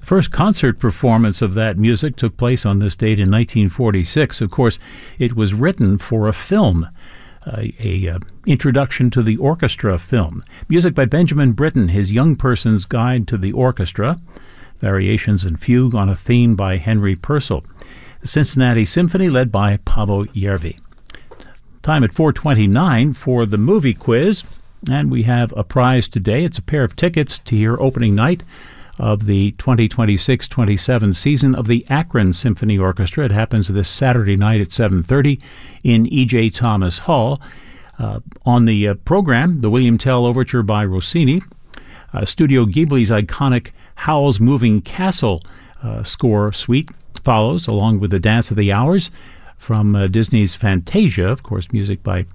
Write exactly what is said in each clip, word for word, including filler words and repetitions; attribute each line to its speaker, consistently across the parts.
Speaker 1: The first concert performance of that music took place on this date in nineteen forty-six. Of course, it was written for a film, uh, a uh, Introduction to the Orchestra film. Music by Benjamin Britten, his Young Person's Guide to the Orchestra. Variations and Fugue on a theme by Henry Purcell. The Cincinnati Symphony led by Paavo Järvi. Time at four twenty-nine for the movie quiz. And we have a prize today. It's a pair of tickets to hear opening night of the twenty twenty-six twenty-seven season of the Akron Symphony Orchestra. It happens this Saturday night at seven thirty in E J. Thomas Hall. Uh, on the uh, program, the William Tell Overture by Rossini, uh, Studio Ghibli's iconic Howl's Moving Castle uh, score suite follows, along with the Dance of the Hours from uh, Disney's Fantasia, of course, music by,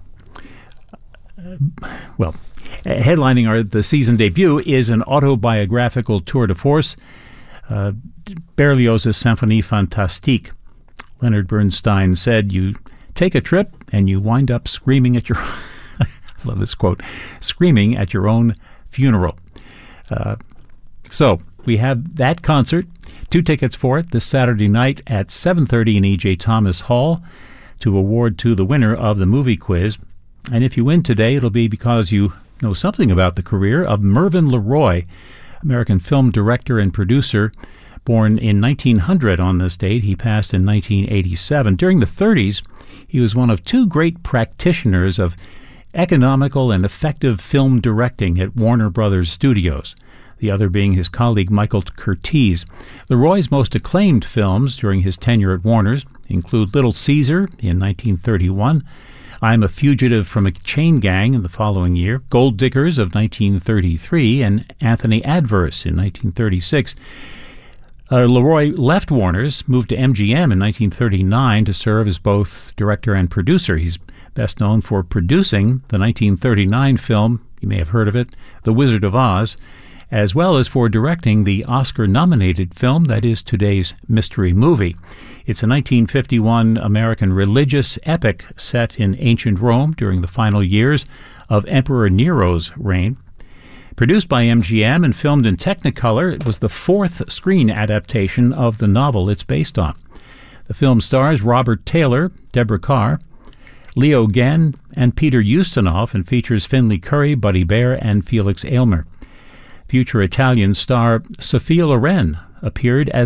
Speaker 1: uh, well, headlining our, the season debut is an autobiographical tour de force, uh, Berlioz's Symphonie Fantastique. Leonard Bernstein said, "You take a trip and you wind up screaming at your," I love this quote, "screaming at your own funeral." Uh, so we have that concert, two tickets for it this Saturday night at seven thirty in E J. Thomas Hall to award to the winner of the movie quiz. And if you win today, it'll be because you know something about the career of Mervyn LeRoy, American film director and producer, born in nineteen hundred on this date. He passed in nineteen eighty-seven. During the thirties, he was one of two great practitioners of economical and effective film directing at Warner Brothers Studios, the other being his colleague Michael Curtiz. LeRoy's most acclaimed films during his tenure at Warner's include Little Caesar in nineteen thirty-one, I'm a Fugitive from a Chain Gang in the following year, Gold Diggers of nineteen thirty-three, and Anthony Adverse in nineteen thirty-six. Uh, LeRoy left Warner's, moved to M G M in nineteen thirty-nine to serve as both director and producer. He's best known for producing the nineteen thirty-nine film, you may have heard of it, The Wizard of Oz, as well as for directing the Oscar-nominated film that is today's mystery movie. It's a nineteen fifty-one American religious epic set in ancient Rome during the final years of Emperor Nero's reign. Produced by M G M and filmed in Technicolor, it was the fourth screen adaptation of the novel it's based on. The film stars Robert Taylor, Deborah Carr, Leo Genn, and Peter Ustinov, and features Finley Curry, Buddy Baer, and Felix Aylmer. Future Italian star Sophia Loren appeared as